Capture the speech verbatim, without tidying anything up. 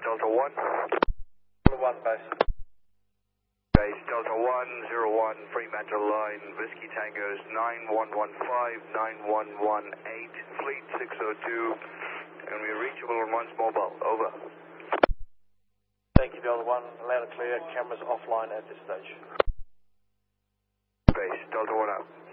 Delta one. Delta one, base. Base Delta one, zero one, Fremantle line, Whiskey Tangos nine one one five, nine one one eight, Fleet six oh two, and we're reachable on one's mobile, over. Thank you, Delta one, loud and clear, cameras offline at this stage. Base Delta one out.